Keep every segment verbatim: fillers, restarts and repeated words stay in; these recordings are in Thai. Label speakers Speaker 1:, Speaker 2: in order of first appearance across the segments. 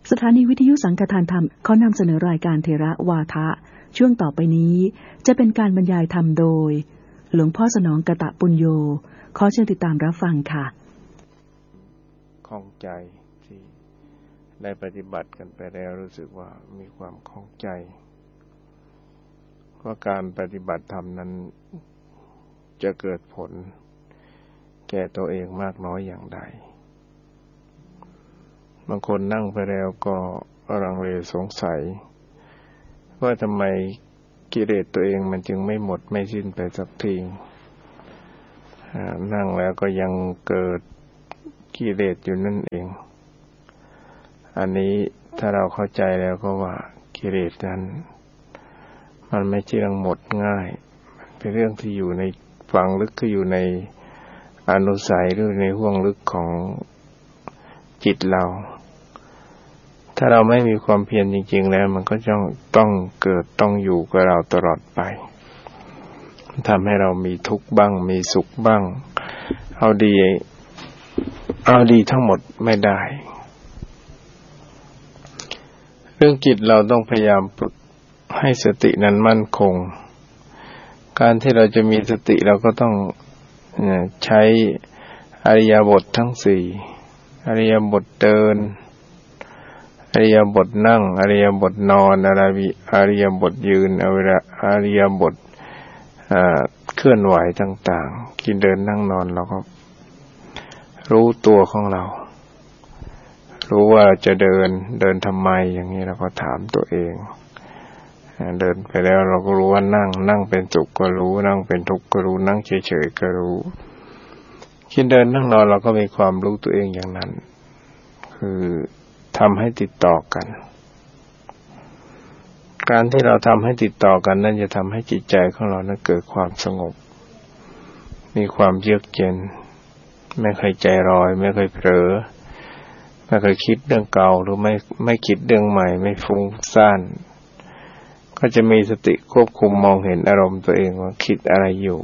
Speaker 1: สถานีวิทยุสังฆทานธรรมขอนำเสนอรายการเทระวาทะช่วงต่อไปนี้จะเป็นการบรรยายธรรมโดยหลวงพ่อสนองกตปุญโญขอเชิญติดตามรับฟังค่ะ
Speaker 2: ข้องใจที่ได้ปฏิบัติกันไปแล้วรู้สึกว่ามีความข้องใจว่าการปฏิบัติธรรมนั้นจะเกิดผลแก่ตัวเองมากน้อยอย่างใดบางคนนั่งไปแล้วก็ลังเลสงสัยว่าทำไมกิเลสตัวเองมันจึงไม่หมดไม่สิ้นไปสักทีนั่งแล้วก็ยังเกิดกิเลสอยู่นั่นเองอันนี้ถ้าเราเข้าใจแล้วก็ว่ากิเลสนั้นมันไม่ใช่เรื่องหมดง่ายเป็นเรื่องที่อยู่ในฝังลึกคืออยู่ในอนุสัยหรือในห้วงลึกของจิตเราถ้าเราไม่มีความเพียรจริงๆแล้วมันก็ต้องต้องเกิดต้องอยู่กับเราตลอดไปทำให้เรามีทุกข์บ้างมีสุขบ้างเอาดีเอาดีทั้งหมดไม่ได้เรื่องจิตเราต้องพยายามฝึกให้สตินั้นมั่นคงการที่เราจะมีสติเราก็ต้องใช้อริยบททั้งสี่อริยบทเดินอริยบทนั่งอริยบทนอนอริยบทยืนอริยบทเคลื่อนไหวต่างๆกินเดินนั่งนอนเราก็รู้ตัวของเรารู้ว่าจะเดินเดินทำไมอย่างนี้เราก็ถามตัวเองเดินไปแล้วเราก็รู้ว่านั่งนั่งเป็นสุขก็รู้นั่งเป็นทุกข์ก็รู้นั่งเฉยๆก็รู้กินเดินนั่งนอนเราก็มีความรู้ตัวเองอย่างนั้นคือทำให้ติดต่อกันการที่เราทำให้ติดต่อกันนั่นจะทำให้จิตใจของเรานั้นเกิดความสงบมีความเยือกเย็นไม่เคยใจลอยไม่เคยเผลอไม่เคยคิดเรื่องเก่าหรือไม่ไม่คิดเรื่องใหม่ไม่ฟุ้งซ่านก็จะมีสติควบคุมมองเห็นอารมณ์ตัวเองว่าคิดอะไรอยู่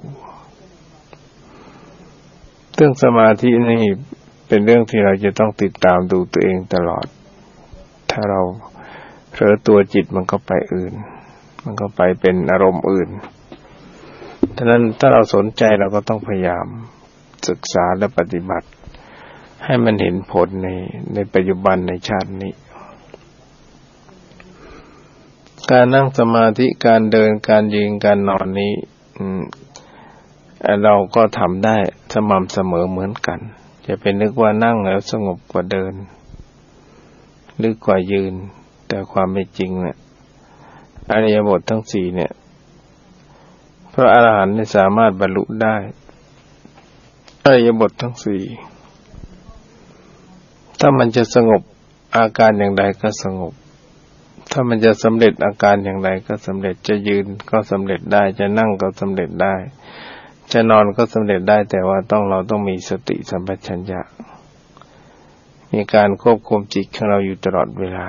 Speaker 2: เรื่องสมาธินี่เป็นเรื่องที่เราจะต้องติดตามดูตัวเองตลอดถ้าเราเผลอตัวจิตมันก็ไปอื่นมันก็ไปเป็นอารมณ์อื่นฉะนั้นถ้าเราสนใจเราก็ต้องพยายามศึกษาและปฏิบัติให้มันเห็นผลในในปัจจุบันในชาตินี้การนั่งสมาธิการเดินการยืนการนอนนี้เราก็ทำได้สม่ำเสมอเหมือนกันจะเป็นนึกว่านั่งแล้วสงบกว่าเดินหรือกว่ายืนแต่ความเป็นจริงเนี่ยอริยบททั้งสี่เนี่ยพระอรหันต์สามารถบรรลุได้อริยบททั้งสี่ถ้ามันจะสงบอาการอย่างใดก็สงบถ้ามันจะสำเร็จอาการอย่างใดก็สำเร็จจะยืนก็สำเร็จได้จะนั่งก็สำเร็จได้จะนอนก็สำเร็จได้แต่ว่าต้องเราต้องมีสติสัมปชัญญะมีการควบคุมจิตของเราอยู่ตลอดเวลา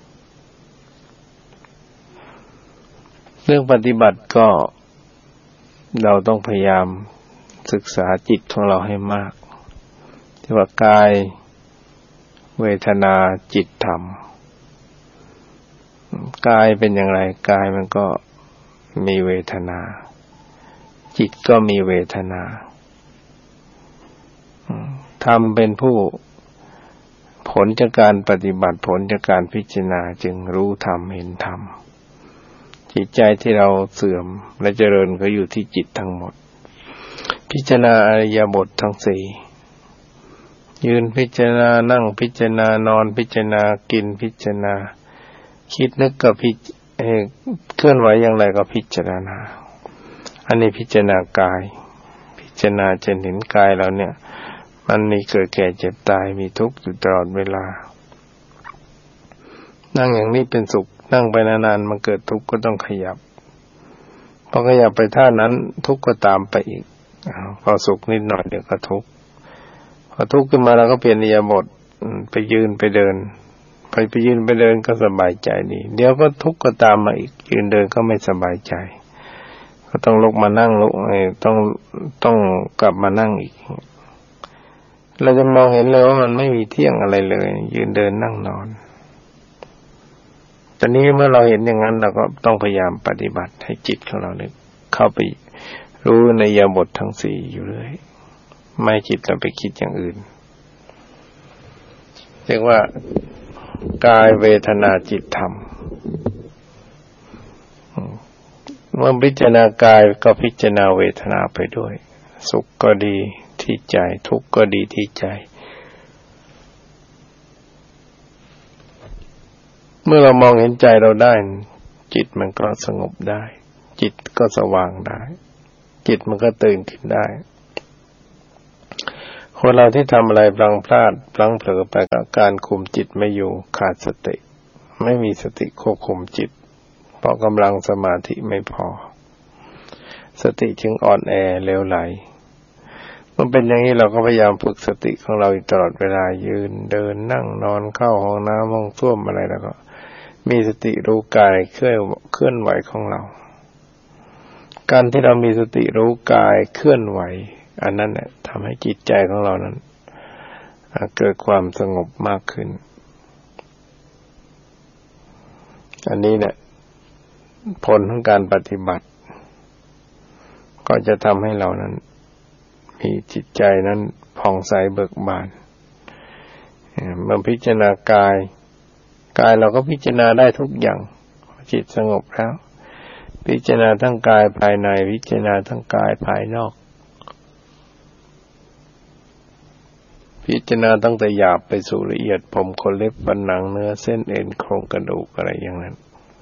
Speaker 2: เรื่องปฏิบัติก็เราต้องพยายามศึกษาจิตของเราให้มากที่ว่ากายเวทนาจิตธรรมกายเป็นอย่างไรกายมันก็มีเวทนาจิตก็มีเวทนาธรรมเป็นผู้ผลจากการปฏิบัติผลจากการพิจารณาจึงรู้ธรรมเห็นธรรมจิตใจที่เราเสื่อมและเจริญก็อยู่ที่จิตทั้งหมดพิจารณาอริยบททั้งสี่ยืนพิจารณานั่งพิจารณานอนพิจารณากินพิจารณาคิดนึกก็พิเคลื่อนไหวอย่างไรก็พิจารณาอันนี้พิจารณากายพิจารณาจนเห็นกายเราเนี่ยมันมีเกิดแก่เจ็บตายมีทุกข์อยู่ตลอดเวลานั่งอย่างนี้เป็นสุขนั่งไปนานๆมันเกิดทุกข์ก็ต้องขยับพอขยับไปท่านั้นทุกข์ก็ตามไปอีกพอสุขนิดหน่อยเดี๋ยวก็ทุกข์พอทุกข์ขึ้นมาเราก็เปลี่ยนอิริยาบถไปยืนไปเดินไปไปยืนไปเดินก็สบายใจดีเดี๋ยวก็ทุกข์ก็ตามมาอีกยืนเดินก็ไม่สบายใจก็ต้องลุกมานั่งลุกต้องต้องกลับมานั่งอีก เราจะมองเห็นเลยว่ามันไม่มีเที่ยงอะไรเลยยืนเดินนั่งนอนตอนนี้เมื่อเราเห็นอย่างนั้นเราก็ต้องพยายามปฏิบัติให้จิตของเราเนี่ยเข้าไปรู้ในอิริยาบถทั้งสี่อยู่เรื่อยไม่จิตเราไปคิดอย่างอื่นเรียกว่ากายเวทนาจิตธรรมเมื่อพิจารณากายก็พิจารณาเวทนาไปด้วยสุขก็ดีที่ใจทุกข์ก็ดีที่ใจเมื่อเรามองเห็นใจเราได้จิตมันก็สงบได้จิตก็สว่างได้จิตมันก็ตื่นขึ้นได้คนเราที่ทำอะไรพลังพลาดพลังเผลอไปกับการคุมจิตไม่อยู่ขาดสติไม่มีสติควบคุมจิตเพราะกำลังสมาธิไม่พอสติจึงอ่อนแอเลวไหลมันเป็นอย่างนี้เราก็พยายามฝึกสติของเราตลอดเวลายืนเดินนั่งนอนเข้าห้องน้ำห้องส้วมอะไรแล้วก็มีสติรู้กายเคลื่อนเคลื่อนไหวของเราการที่เรามีสติรู้กายเคลื่อนไหวอันนั้นเนี่ยทำให้จิตใจของเรานั้นเกิดความสงบมากขึ้นอันนี้เนี่ยผลของการปฏิบัติก็จะทำให้เรานั้นมีจิตใจนั้นผ่องใสเบิกบานเมื่อพิจารณากายกายเราก็พิจารณาได้ทุกอย่างจิตสงบแล้วพิจารณาทั้งกายภายในพิจารณาทั้งกายภายนอกพิจารณาตั้งแต่หยาบไปสู่ละเอียดผมขนเล็บฟันหนังเนื้อเส้นเอ็นโครงกระดูกอะไรอย่างนั้น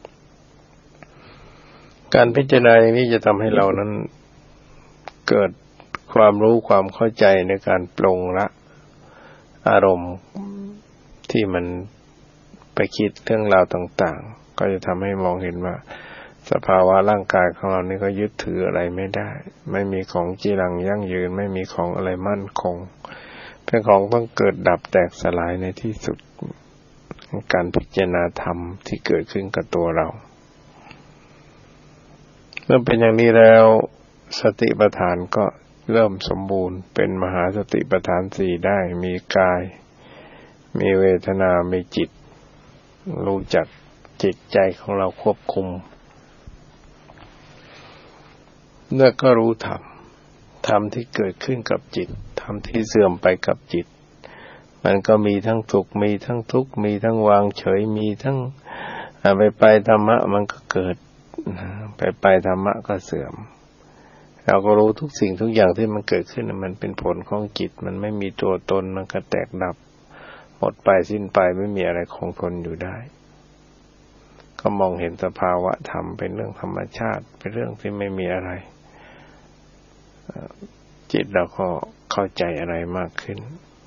Speaker 2: การพิจารณาอย่างนี้จะทำให้เรานั้นเกิดความรู้ความเข้าใจในการปลงละอารมณ์ที่มันไปคิดเรื่องราวต่างๆก็จะทำให้มองเห็นว่าสภาวะร่างกายของเรานี่ก็ยึดถืออะไรไม่ได้ไม่มีของจีรังยั่งยืนไม่มีของอะไรมั่นคงเป็นของต้องเกิดดับแตกสลายในที่สุดการพิจารณาธรรมที่เกิดขึ้นกับตัวเราเมื่อเป็นอย่างนี้แล้วสติปัฏฐานก็เริ่มสมบูรณ์เป็นมหาสติปัฏฐานสี่ได้มีกายมีเวทนามีจิตรู้จักจิตใจของเราควบคุมแล้วก็รู้ธรรมธรรมที่เกิดขึ้นกับจิตธรรมที่เสื่อมไปกับจิตมันก็มีทั้งสุขมีทั้งทุกข์มีทั้งวางเฉยมีทั้งไปไปธรรมะมันก็เกิดไปไปธรรมะก็เสื่อมเราก็รู้ทุกสิ่งทุกอย่างที่มันเกิดขึ้นมันเป็นผลของจิตมันไม่มีตัวตนมันก็แตกดับหมดไปสิ้นไปไม่มีอะไรคงทนอยู่ได้ก็มองเห็นสภาวะธรรมเป็นเรื่องธรรมชาติเป็นเรื่องที่ไม่มีอะไรจิตเราก็เข้าใจอะไรมากขึ้น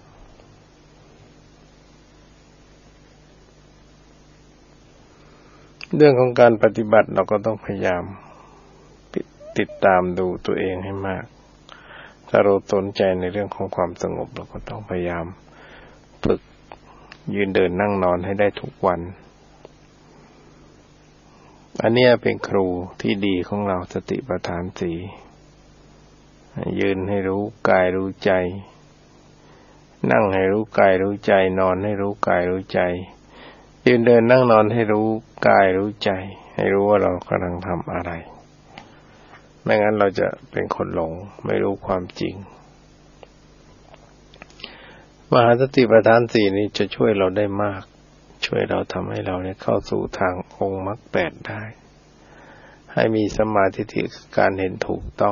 Speaker 2: เรื่องของการปฏิบัติเราก็ต้องพยายามติดตามดูตัวเองให้มากถ้าเราสนใจในเรื่องของความสงบเราก็ต้องพยายามฝึกยืนเดินนั่งนอนให้ได้ทุกวันอันนี้เป็นครูที่ดีของเราสติปัฏฐานสี่ยืนให้รู้กายรู้ใจนั่งให้รู้กายรู้ใจนอนให้รู้กายรู้ใจยืนเดินนั่งนอนให้รู้กายรู้ใจให้รู้ว่าเรากำลังทำอะไรไม่งั้นเราจะเป็นคนหลงไม่รู้ความจริงมหาสติปัฏฐานสี่นี้จะช่วยเราได้มากช่วยเราทำให้เราเนี่ยเข้าสู่ทางองค์มรรคแปดได้ให้มีสัมมาทิฏฐิการเห็นถูกต้อง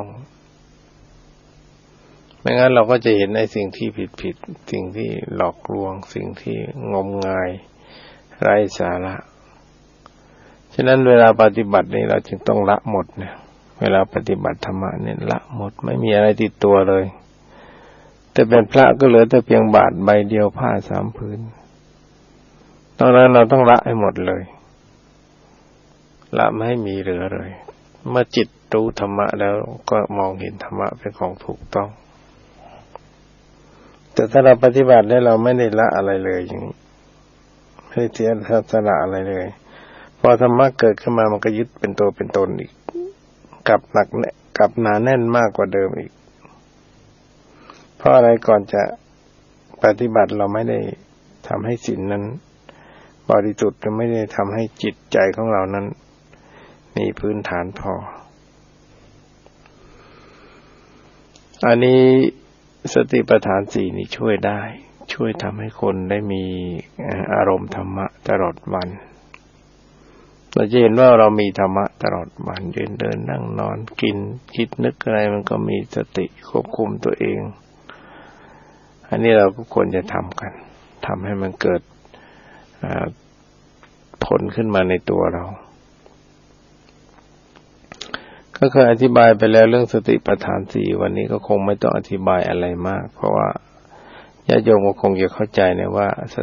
Speaker 2: ไม่งั้นเราก็จะเห็นในสิ่งที่ผิดๆสิ่งที่หลอกลวงสิ่งที่งมงายไร้สาระฉะนั้นเวลาปฏิบัตินี่เราจึงต้องละหมดเนี่ยเวลาปฏิบัติธรรมะเนี่ยละหมดไม่มีอะไรติดตัวเลยแต่เป็นพระก็เหลือแต่เพียงบาทใบเดียวผ้าสามผืนตอนนั้นเราต้องละให้หมดเลยละไม่ให้มีเหลือเลยเมื่อจิตรู้ธรรมะแล้วก็มองเห็นธรรมะเป็นของถูกต้องแต่ถ้าเราปฏิบัติแล้วเราไม่ได้ละอะไรเลยอย่างนี้ไม่ได้เสียสละอะไรเลยพอธรรมะเกิดขึ้นมามันก็ยึดเป็นตัวเป็นตนอีกกลับหนักกลับหนาแน่นมากกว่าเดิมอีกเพราะอะไรก่อนจะปฏิบัติเราไม่ได้ทำให้ศีลนั้นบริสุทธิ์จะไม่ได้ทำให้จิตใจของเรานั้นมีพื้นฐานพออันนี้สติปัฏฐานสี่นี่ช่วยได้ช่วยทำให้คนได้มีอารมณ์ธรรมะตลอดวันเราจะเห็นว่าเรามีธรรมะตลอดวันยืนเดินนั่งนอนกินคิดนึกอะไรมันก็มีสติควบคุมตัวเองอันนี้เราก็ควรจะทำกันทำให้มันเกิดผลขึ้นมาในตัวเราก็เคยอธิบายไปแล้วเรื่องสติปัฏฐานสี่วันนี้ก็คงไม่ต้องอธิบายอะไรมากเพราะว่าญาติโยมก็คงจะเข้าใจนะว่า